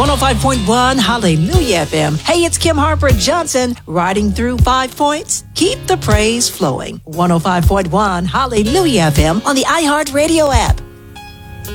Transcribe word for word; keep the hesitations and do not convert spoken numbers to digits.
one oh five point one Hallelujah F M. Hey, it's Kim Harper Johnson, riding through Five Points. Keep the praise flowing. one oh five point one Hallelujah F M on the iHeartRadio app.